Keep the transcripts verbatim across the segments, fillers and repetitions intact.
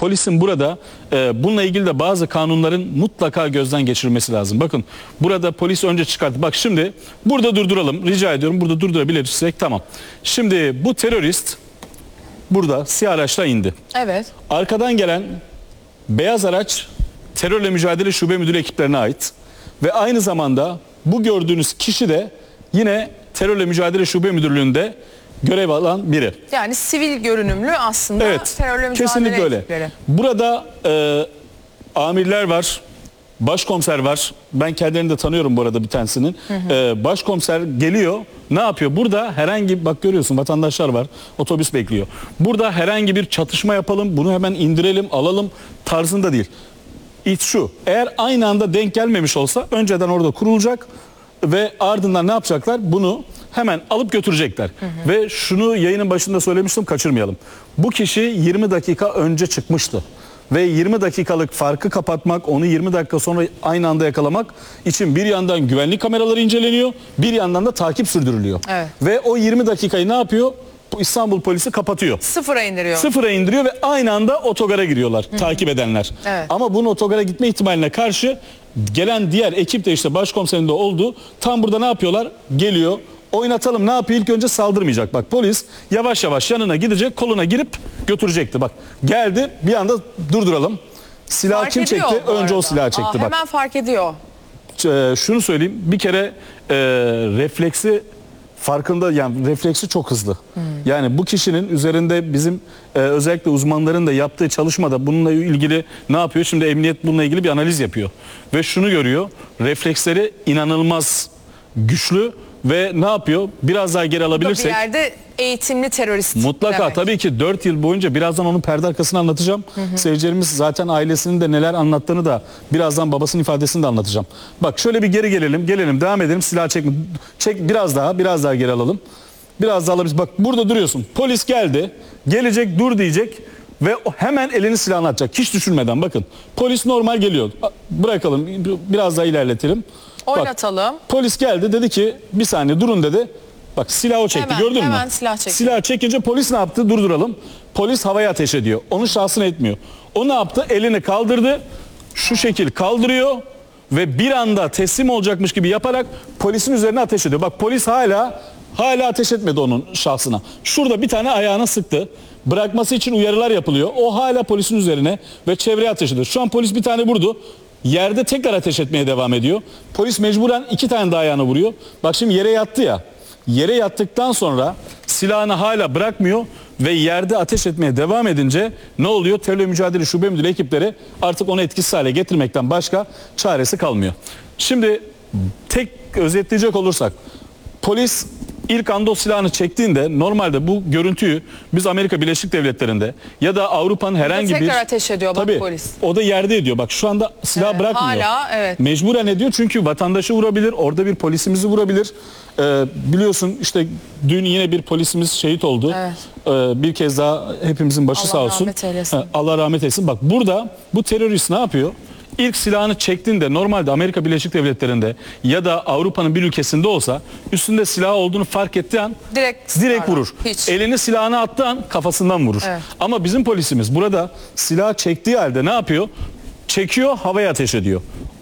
polisin burada e, bununla ilgili de bazı kanunların mutlaka gözden geçirilmesi lazım. Bakın burada polis önce çıkarttı. Bak şimdi burada durduralım. Rica ediyorum, burada durdurabilirsek tamam. Şimdi bu terörist burada siyah araçla indi. Evet. Arkadan gelen beyaz araç terörle mücadele şube müdürü ekiplerine ait. Ve aynı zamanda bu gördüğünüz kişi de yine terörle mücadele şube müdürlüğünde görev alan biri. Yani sivil görünümlü aslında Evet, terörle mücadele kesinlikle öyle. ekipleri. Burada e, amirler var, başkomiser var. Ben kendilerini de tanıyorum bu arada bir tanesinin. Hı hı. E, başkomiser geliyor, ne yapıyor? Burada herhangi, bak görüyorsun vatandaşlar var, otobüs bekliyor. Burada herhangi bir çatışma yapalım, bunu hemen indirelim, alalım tarzında değil. İt şu, eğer aynı anda denk gelmemiş olsa önceden orada kurulacak ve ardından ne yapacaklar? Bunu hemen alıp götürecekler. Hı hı. Ve şunu yayının başında söylemiştim, kaçırmayalım. Bu kişi yirmi dakika önce çıkmıştı. Ve yirmi dakikalık farkı kapatmak, onu yirmi dakika sonra aynı anda yakalamak için bir yandan güvenlik kameraları inceleniyor, bir yandan da takip sürdürülüyor. Evet. Ve o yirmi dakikayı ne yapıyor? İstanbul polisi kapatıyor. Sıfıra indiriyor. Sıfıra indiriyor ve aynı anda otogara giriyorlar, hı hı, takip edenler. Evet. Ama bunun otogara gitme ihtimaline karşı gelen diğer ekip de işte başkomiserin de olduğu tam burada ne yapıyorlar? Geliyor. Oynatalım, ne yapıyor? İlk önce saldırmayacak. Bak polis yavaş yavaş yanına gidecek, koluna girip götürecekti. Bak geldi, bir anda durduralım. Silahı Fark kim ediyor çekti? Önce o silahı çekti. Aa, bak. Hemen fark ediyor. Ee, şunu söyleyeyim, bir kere e, refleksi farkında, yani refleksi çok hızlı. Hmm. Yani bu kişinin üzerinde bizim e, özellikle uzmanların da yaptığı çalışmada bununla ilgili ne yapıyor? Şimdi emniyet bununla ilgili bir analiz yapıyor. Ve şunu görüyor, refleksleri inanılmaz güçlü ve ne yapıyor? Biraz daha geri alabilirsek. Bir yerde eğitimli terörist. Mutlaka demek. Tabii ki dört yıl boyunca, birazdan onun perde arkasını anlatacağım. Hı hı. Seyircilerimiz zaten ailesinin de neler anlattığını da, birazdan babasının ifadesini de anlatacağım. Bak şöyle bir geri gelelim, gelelim, devam edelim. Silah çekme. Çek biraz daha, biraz daha geri alalım. Biraz daha alabiliriz. Bak burada duruyorsun. Polis geldi. Gelecek, dur diyecek ve o hemen elini silahına atacak. Hiç düşünmeden bakın. Polis normal geliyor. Bırakalım. Biraz daha ilerletelim. Oynatalım. Bak, polis geldi, dedi ki bir saniye durun dedi. Bak silahı o çekti, hemen, gördün hemen mü? Hemen silah çekti. Silah çekince polis ne yaptı? Durduralım. Polis havaya ateş ediyor. Onun şahsını etmiyor. O ne yaptı? Elini kaldırdı. Şu şekil kaldırıyor ve bir anda teslim olacakmış gibi yaparak polisin üzerine ateş ediyor. Bak polis hala hala ateş etmedi onun şahsına. Şurada bir tane ayağına sıktı. Bırakması için uyarılar yapılıyor. O hala polisin üzerine ve çevreye ateş ediyor. Şu an polis bir tane vurdu. Yerde tekrar ateş etmeye devam ediyor. Polis mecburen iki tane daha ayağına vuruyor. Bak şimdi yere yattı ya. Yere yattıktan sonra silahını hala bırakmıyor ve yerde ateş etmeye devam edince ne oluyor? Terörle mücadele şube müdürü ekipleri artık onu etkisiz hale getirmekten başka çaresi kalmıyor. Şimdi tek özetleyecek olursak, polis İlk anda o silahını çektiğinde normalde bu görüntüyü biz Amerika Birleşik Devletleri'nde ya da Avrupa'nın herhangi bir... Tekrar ateş ediyor bak tabii, polis. O da yerde ediyor. Bak şu anda silah evet, bırakmıyor. Hala evet. Mecburen ediyor çünkü vatandaşı vurabilir. Orada bir polisimizi vurabilir. Ee, biliyorsun işte dün yine bir polisimiz şehit oldu. Evet. Ee, bir kez daha hepimizin başı Allah sağ olsun. rahmet eylesin. Allah rahmet eylesin. Bak burada bu terörist ne yapıyor? İlk silahını çektiğinde normalde Amerika Birleşik Devletleri'nde ya da Avrupa'nın bir ülkesinde olsa üstünde silah olduğunu fark ettiği an direkt, direkt vurur. Hiç. Elini silahına attığı an kafasından vurur. Evet. Ama bizim polisimiz burada silah çektiği halde ne yapıyor? Çekiyor, havaya ateş ediyor.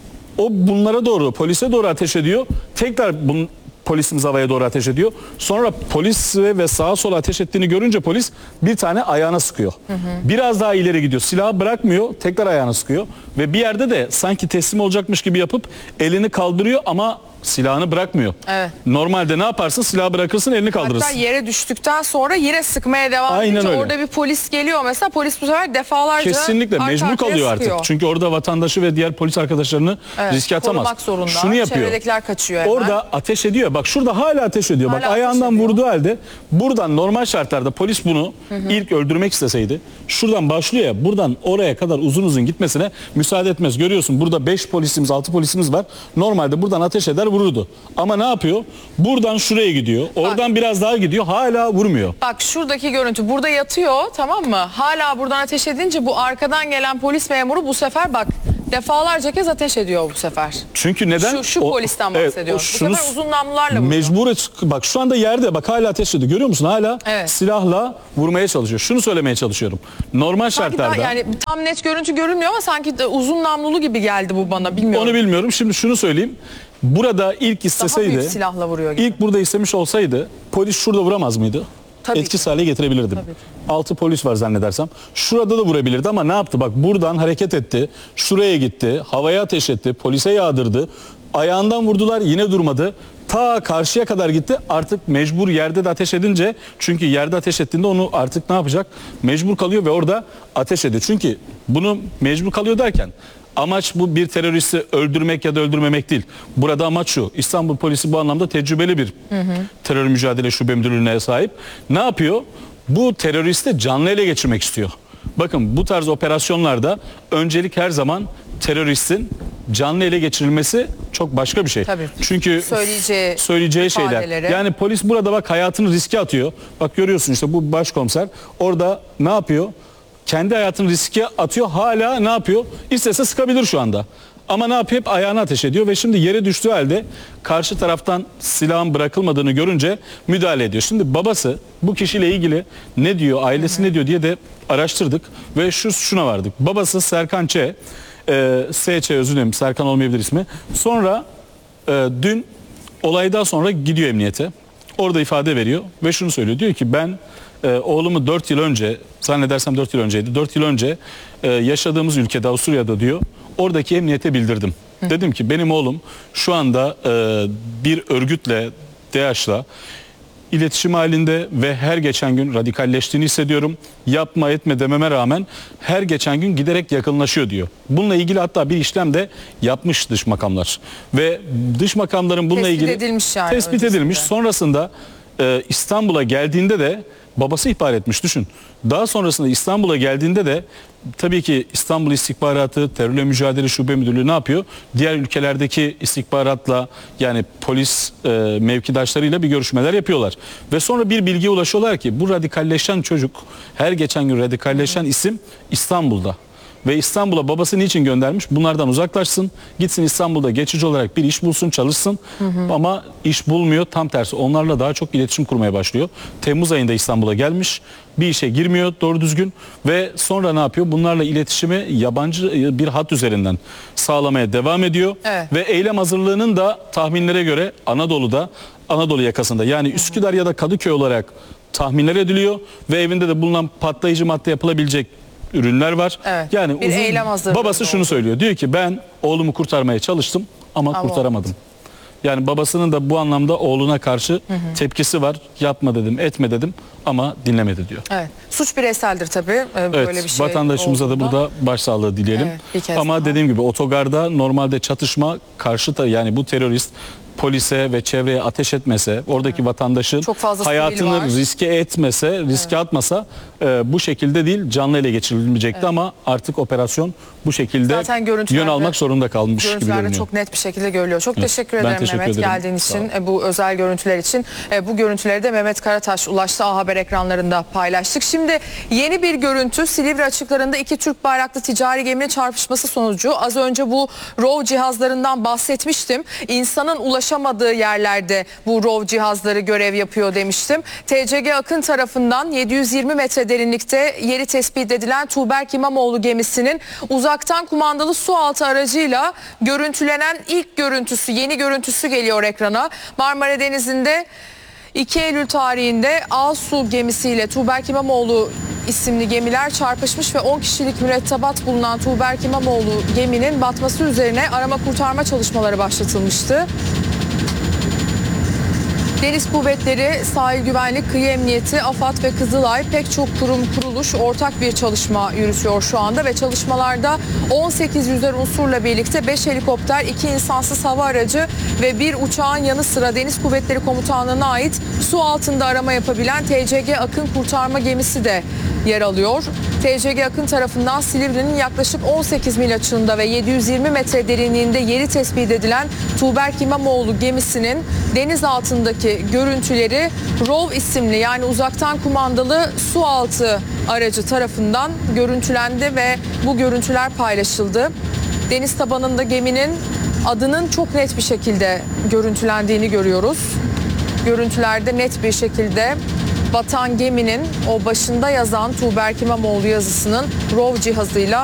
O bunlara doğru, polise doğru ateş ediyor. Tekrar bunun polisimiz havaya doğru ateş ediyor. Sonra polis ve, ve sağa sola ateş ettiğini görünce polis bir tane ayağına sıkıyor. Hı hı. Biraz daha ileri gidiyor. Silahı bırakmıyor. Tekrar ayağına sıkıyor. Ve bir yerde de sanki teslim olacakmış gibi yapıp elini kaldırıyor ama silahını bırakmıyor. Evet. Normalde ne yaparsın? Silahı bırakırsın, elini kaldırırsın. Hatta yere düştükten sonra yine sıkmaya devam edince orada bir polis geliyor mesela, polis bu sefer defalarca kesinlikle mecbur kalıyor artık. Sıkıyor. Çünkü orada vatandaşı ve diğer polis arkadaşlarını evet, riske atamaz. Korumak zorunda. Şunu yapıyor. Çevredekiler kaçıyor hemen. Orada ateş ediyor. Bak şurada hala ateş ediyor. Hala Bak ayağından ediyor. vurduğu halde buradan normal şartlarda polis bunu hı hı. ilk öldürmek isteseydi şuradan başlıyor ya, buradan oraya kadar uzun uzun gitmesine müsaade etmez. Görüyorsun burada beş polisimiz, altı polisimiz var. Normalde buradan ateş eder, vururdu. Ama ne yapıyor? Buradan şuraya gidiyor. Oradan bak, biraz daha gidiyor. Hala vurmuyor. Bak şuradaki görüntü burada yatıyor, tamam mı? Hala buradan ateş edince bu arkadan gelen polis memuru bu sefer bak Defalarca kez ateş ediyor bu sefer. Çünkü neden? Şu, şu O- polisten evet, bahsediyorum. o Bu şunu- sefer uzun namlularla vuruyor. Mecbur et- bak şu anda yerde bak hala ateş ediyor. Görüyor musun? Hala Evet. silahla vurmaya çalışıyor. Şunu söylemeye çalışıyorum. Normal Sanki daha- şartlarda yani tam net görüntü görünmüyor ama sanki de uzun namlulu gibi geldi bu bana, bilmiyorum. onu bilmiyorum. Şimdi şunu söyleyeyim. Burada ilk Daha büyük isteseydi, silahla vuruyor gibi. ilk burada istemiş olsaydı polis şurada vuramaz mıydı? Tabii Etkisiz ki. hale getirebilirdim. Tabii ki. Altı polis var zannedersem. Şurada da vurabilirdi ama ne yaptı? Bak buradan hareket etti. Şuraya gitti. Havaya ateş etti. Polise yağdırdı. Ayağından vurdular, yine durmadı. Ta karşıya kadar gitti. Artık mecbur yerde de ateş edince, çünkü yerde ateş ettiğinde onu artık ne yapacak? Mecbur kalıyor ve orada ateş ediyor. Çünkü bunu mecbur kalıyor derken amaç bu bir teröristi öldürmek ya da öldürmemek değil. Burada amaç şu. İstanbul polisi bu anlamda tecrübeli bir terör mücadele şube müdürlüğüne sahip. Ne yapıyor? Bu teröristi canlı ele geçirmek istiyor. Bakın bu tarz operasyonlarda öncelik her zaman teröristin canlı ele geçirilmesi çok başka bir şey. Tabii. Çünkü Söyleyeceği söyleyeceği şeyler. ifadeleri. Yani polis burada bak hayatını riske atıyor. Bak görüyorsun işte bu başkomiser orada ne yapıyor? Kendi hayatını riske atıyor. Hala ne yapıyor? İstese sıkabilir şu anda. Ama ne yapıyor? Hep ayağına ateş ediyor ve şimdi yere düştüğü halde karşı taraftan silahın bırakılmadığını görünce müdahale ediyor. Şimdi babası bu kişiyle ilgili ne diyor, ailesi ne diyor diye de araştırdık ve şu şuna vardık. Babası Serkan Ç. E, S Ç özür dilerim, Serkan olmayabilir ismi. Sonra e, dün olaydan sonra gidiyor emniyete. Orada ifade veriyor ve şunu söylüyor. Diyor ki ben e, oğlumu dört yıl önce, zannedersem dört yıl önceydi. dört yıl önce e, yaşadığımız ülkede, Avusturya'da diyor, oradaki emniyete bildirdim. Hı. Dedim ki benim oğlum şu anda e, bir örgütle, DAEŞ'la iletişim halinde ve her geçen gün radikalleştiğini hissediyorum. Yapma etme dememe rağmen her geçen gün giderek yakınlaşıyor diyor. Bununla ilgili hatta bir işlem de yapmış dış makamlar. Ve dış makamların bununla Tespit ilgili edilmiş yani tespit öncesinde. edilmiş. Sonrasında e, İstanbul'a geldiğinde de babası ihbar etmiş, düşün. Daha sonrasında İstanbul'a geldiğinde de tabii ki İstanbul İstihbaratı, Terörle Mücadele Şube Müdürlüğü ne yapıyor? Diğer ülkelerdeki istihbaratla, yani polis e, mevkidaşlarıyla bir görüşmeler yapıyorlar. Ve sonra bir bilgiye ulaşıyorlar ki bu radikalleşen çocuk, her geçen gün radikalleşen isim İstanbul'da. Ve İstanbul'a babası niçin göndermiş? Bunlardan uzaklaşsın, gitsin İstanbul'da geçici olarak bir iş bulsun, çalışsın. Hı hı. Ama iş bulmuyor, tam tersi onlarla daha çok iletişim kurmaya başlıyor. Temmuz ayında İstanbul'a gelmiş, bir işe girmiyor doğru düzgün ve sonra ne yapıyor? Bunlarla iletişimi yabancı bir hat üzerinden sağlamaya devam ediyor. Evet. Ve eylem hazırlığının da tahminlere göre Anadolu'da, Anadolu yakasında, yani Üsküdar ya da Kadıköy olarak tahminler ediliyor ve evinde de bulunan patlayıcı madde yapılabilecek ürünler var. Evet, Yani bir uzun, eylem hazırlığı babası şunu oldu. söylüyor. Diyor ki ben oğlumu kurtarmaya çalıştım ama, Ama kurtaramadım. Yani babasının da bu anlamda oğluna karşı hı hı. tepkisi var. Yapma dedim, etme dedim ama dinlemedi diyor. Evet. Suç bireyseldir tabii. Ee, Evet, böyle bir şey vatandaşımıza olduğunda. da burada başsağlığı dileyelim. Evet, bir kez ama daha. dediğim gibi otogarda normalde çatışma karşı da, yani bu terörist polise ve çevreye ateş etmese, oradaki evet. vatandaşın Çok fazla sivil hayatını var. riske etmese, riske evet. atmasa e, bu şekilde değil, canlı ele geçirilmeyecekti evet. ama artık operasyon bu şekilde yön almak zorunda kalmış gibi görünüyor. Görüntülerde çok net bir şekilde görülüyor. Çok evet. teşekkür Ben ederim teşekkür Mehmet ederim. geldiğin için, e, bu özel görüntüler için. E, bu görüntüleri de Mehmet Karataş ulaştı A Haber ekranlarında paylaştık. Şimdi yeni bir görüntü, Silivri açıklarında iki Türk bayraklı ticari geminin çarpışması sonucu. Az önce bu R O V cihazlarından bahsetmiştim. İnsanın ulaşamadığı yerlerde bu R O V cihazları görev yapıyor demiştim. T C G Akın tarafından yedi yüz yirmi metre derinlikte yeri tespit edilen Tuğberk İmamoğlu gemisinin uzaktan kumandalı su altı aracıyla görüntülenen ilk görüntüsü, yeni görüntüsü geliyor ekrana. Marmara Denizi'nde iki Eylül tarihinde Ağsu gemisiyle Tuğberk İmamoğlu isimli gemiler çarpışmış ve on kişilik mürettebat bulunan Tuğberk İmamoğlu geminin batması üzerine arama kurtarma çalışmaları başlatılmıştı. Deniz Kuvvetleri, Sahil Güvenlik, Kıyı Emniyeti, AFAD ve Kızılay pek çok kurum kuruluş ortak bir çalışma yürütüyor şu anda ve çalışmalarda on sekiz yüzer unsurla birlikte beş helikopter, iki insansız hava aracı ve bir uçağın yanı sıra Deniz Kuvvetleri Komutanlığı'na ait su altında arama yapabilen T C G Akın kurtarma gemisi de yer alıyor. T C G Akın tarafından Silivri'nin yaklaşık on sekiz mil açığında ve yedi yüz yirmi metre derinliğinde yeri tespit edilen Tuğberk İmamoğlu gemisinin deniz altındaki görüntüleri R O V isimli, yani uzaktan kumandalı su altı aracı tarafından görüntülendi ve bu görüntüler paylaşıldı. deniz tabanında geminin adının çok net bir şekilde görüntülendiğini görüyoruz. Görüntülerde net bir şekilde batan geminin o başında yazan Tuğberk İmamoğlu yazısının R O V cihazıyla